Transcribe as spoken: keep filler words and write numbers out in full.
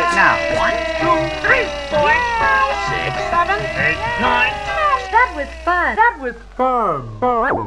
right now. One, two, three, four, five, six, seven, eight, nine. That was fun. That was fun.